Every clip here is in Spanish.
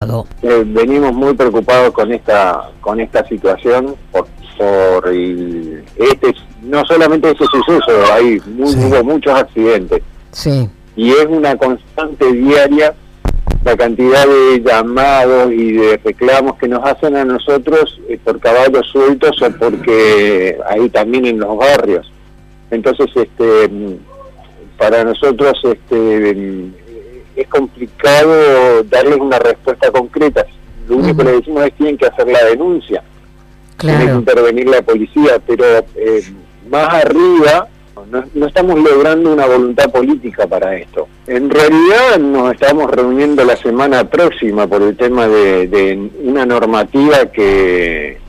Ricardo. Venimos muy preocupados con esta situación no solamente este suceso, hubo muchos accidentes. Sí. Y es una constante diaria la cantidad de llamados y de reclamos que nos hacen a nosotros por caballos sueltos o porque ahí también en los barrios. Entonces, para nosotros es complicado darles una respuesta concreta. Lo único que le decimos es que tienen que hacer la denuncia. Claro. Tiene que intervenir la policía, pero más arriba no estamos logrando una voluntad política para esto. En realidad nos estamos reuniendo la semana próxima por el tema de una normativa que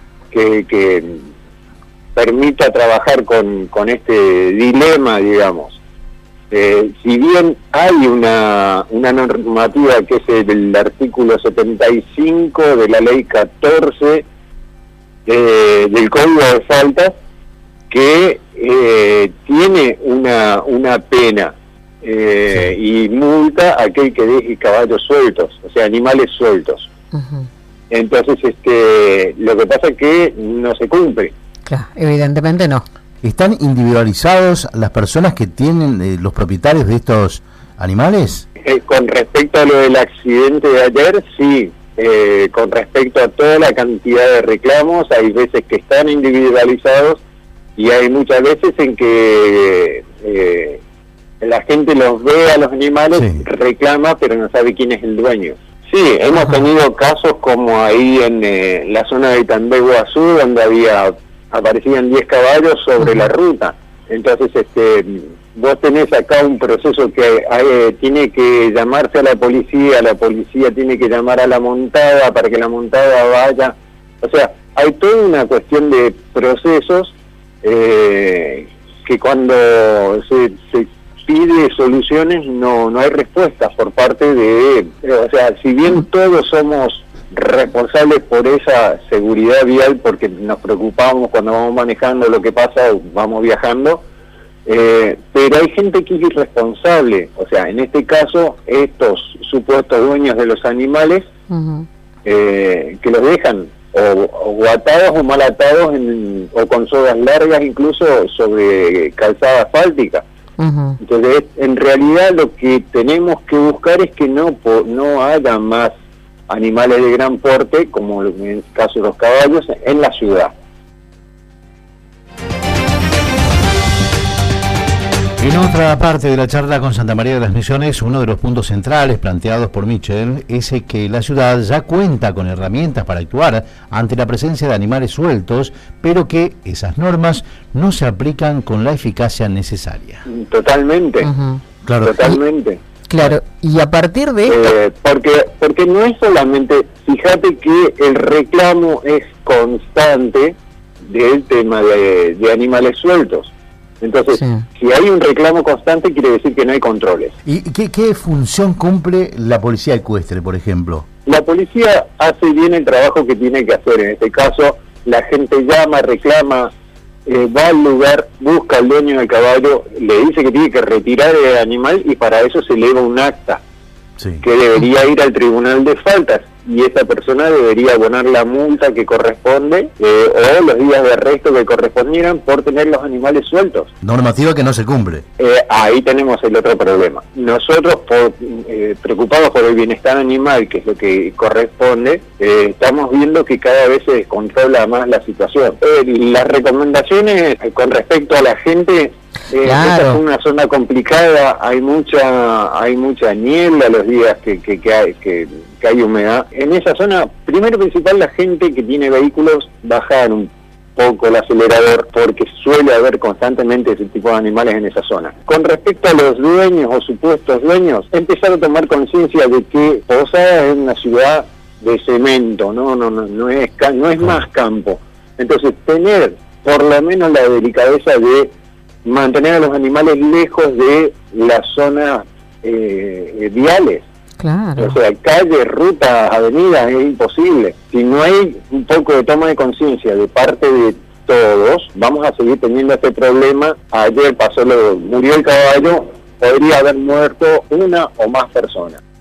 permita trabajar con este dilema, digamos. Si bien hay una normativa que es el artículo 75 de la ley 14 del Código de Faltas, que tiene una pena y multa a aquel que deje caballos sueltos, o sea, animales sueltos. Uh-huh. Entonces, lo que pasa es que no se cumple. Claro, evidentemente no. ¿Están individualizados las personas que tienen los propietarios de estos animales? Con respecto a lo del accidente de ayer, sí. Con respecto a toda la cantidad de reclamos, hay veces que están individualizados y hay muchas veces en que la gente los ve a los animales, sí, reclama, pero no sabe quién es el dueño. Sí, hemos tenido casos como ahí en la zona de Itambé, Guazú, donde aparecían 10 caballos sobre la ruta. Entonces, vos tenés acá un proceso que tiene que llamarse a la policía tiene que llamar a la montada para que la montada vaya. O sea, hay toda una cuestión de procesos que cuando se pide soluciones no hay respuestas por parte o sea, si bien todos somos responsables por esa seguridad vial, porque nos preocupamos cuando vamos manejando lo que pasa, vamos viajando, pero hay gente que es irresponsable. O sea, en este caso, estos supuestos dueños de los animales, uh-huh, que los dejan o atados o mal atados o con sogas largas, incluso sobre calzada asfáltica. Uh-huh. Entonces, en realidad lo que tenemos que buscar es que no haya más animales de gran porte, como en el caso de los caballos, en la ciudad. En otra parte de la charla con Santa María de las Misiones, uno de los puntos centrales planteados por Michel es que la ciudad ya cuenta con herramientas para actuar ante la presencia de animales sueltos, pero que esas normas no se aplican con la eficacia necesaria. Totalmente, uh-huh, claro. Totalmente. Claro, y a partir de esto... Porque no es solamente, fíjate que el reclamo es constante del tema de animales sueltos. Entonces, sí, si hay un reclamo constante, quiere decir que no hay controles. ¿Y qué función cumple la policía ecuestre, por ejemplo? La policía hace bien el trabajo que tiene que hacer. En este caso, la gente llama, reclama, va al lugar, busca al dueño del caballo, le dice que tiene que retirar el animal y para eso se eleva un acta, sí, que debería ir al tribunal de faltas y esa persona debería abonar la multa que corresponde o los días de arresto que correspondieran por tener los animales sueltos. Normativa que no se cumple. Ahí tenemos el otro problema. Nosotros, preocupados por el bienestar animal, que es lo que corresponde, estamos viendo que cada vez se descontrola más la situación. Las recomendaciones con respecto a la gente... Claro. Esta es una zona complicada, hay mucha niebla los días que hay humedad. En esa zona, primero principal, la gente que tiene vehículos bajar un poco el acelerador porque suele haber constantemente ese tipo de animales en esa zona. Con respecto a los dueños o supuestos dueños, empezar a tomar conciencia de que Posada es una ciudad de cemento, no es más campo. Entonces, tener por lo menos la delicadeza de mantener a los animales lejos de las zonas viales. Claro. O sea, calles, rutas, avenidas, es imposible. Si no hay un poco de toma de conciencia de parte de todos, vamos a seguir teniendo este problema. Ayer murió el caballo, podría haber muerto una o más personas.